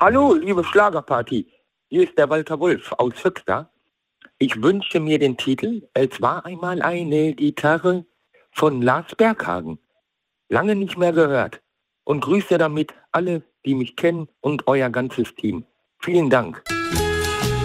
Hallo, liebe Schlagerparty. Hier ist der Walter Wolf aus Höxter. Ich wünsche mir den Titel Es war einmal eine Gitarre von Lars Berghagen. Lange nicht mehr gehört. Und grüße damit alle, die mich kennen und euer ganzes Team. Vielen Dank.